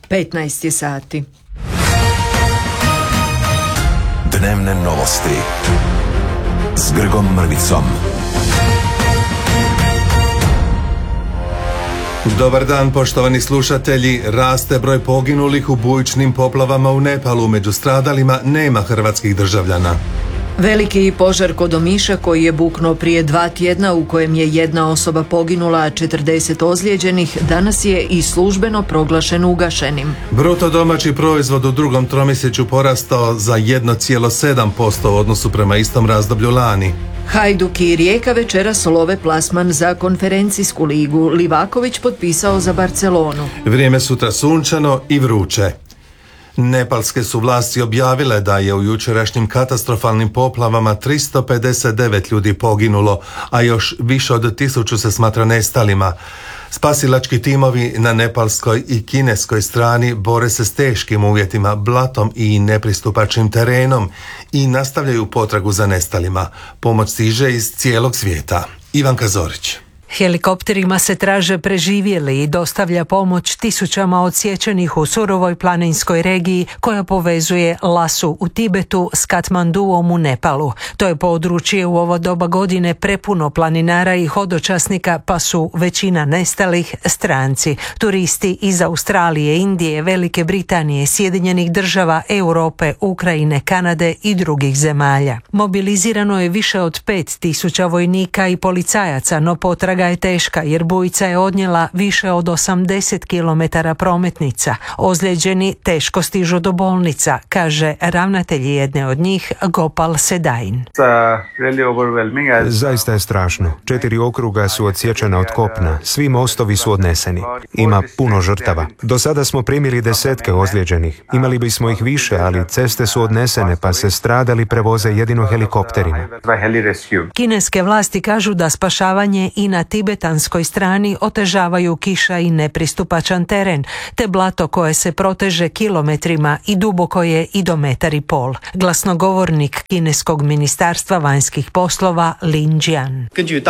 15 je sati. Dnevne novosti s Grgom Mrvicom. Dobar dan, poštovani slušatelji. Raste broj poginulih u bujičnim poplavama u Nepalu. Među stradalima nema hrvatskih državljana. Veliki požar kod Omiša koji je buknuo prije 2 tjedna u kojem je 1 osoba poginula, a 40 ozlijeđenih, danas je i službeno proglašen ugašenim. Bruto domaći proizvod u drugom tromjesečju porastao za 1,7% u odnosu prema istom razdoblju lani. Hajduk i Rijeka večeras love plasman za konferencijsku ligu. Livaković potpisao za Barcelonu. Vrijeme sutra sunčano i vruće. Nepalske su vlasti objavile da je u jučerašnjim katastrofalnim poplavama 359 ljudi poginulo, a još više od 1000 se smatra nestalima. Spasilački timovi na nepalskoj i kineskoj strani bore se s teškim uvjetima, blatom i nepristupačnim terenom i nastavljaju potragu za nestalima. Pomoć stiže iz cijelog svijeta. Ivanka Zorić. Helikopterima se traže preživjeli i dostavlja pomoć tisućama odsječenih u surovoj planinskoj regiji koja povezuje Lasu u Tibetu s Katmanduom u Nepalu. To je područje u ovo doba godine prepuno planinara i hodočasnika, pa su većina nestalih stranci, turisti iz Australije, Indije, Velike Britanije, Sjedinjenih država, Europe, Ukrajine, Kanade i drugih zemalja. Mobilizirano je više od 5000 vojnika i policajaca, no potraga je teška jer bujica je odnijela više od 80 km prometnica. Ozlijeđeni teško stižu do bolnica, kaže ravnatelj jedne od njih, Gopal Sedain. Zaista je strašno. 4 okruga su odsječena od kopna. Svi mostovi su odneseni. Ima puno žrtava. Do sada smo primili 10 ozlijeđenih. Imali bismo ih više, ali ceste su odnesene, pa se stradali prevoze jedino helikopterima. Kineske vlasti kažu da spašavanje i na tibetanskoj strani otežavaju kiša i nepristupačan teren, te blato koje se proteže kilometrima i duboko je i do 1,5 metra. Glasnogovornik kineskog ministarstva vanjskih poslova Lin Jian.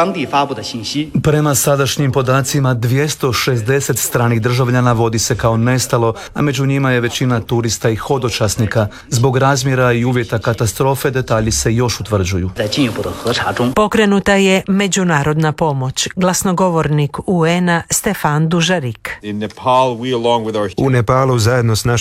Prema sadašnjim podacima 260 stranih državljana vodi se kao nestalo, a među njima je većina turista i hodočasnika. Zbog razmjera i uvjeta katastrofe detalji se još utvrđuju. Pokrenuta je međunarodna pomoć. Glasnogovornik UN-a Stefan Dužarik. U Nepalu zajedno s našim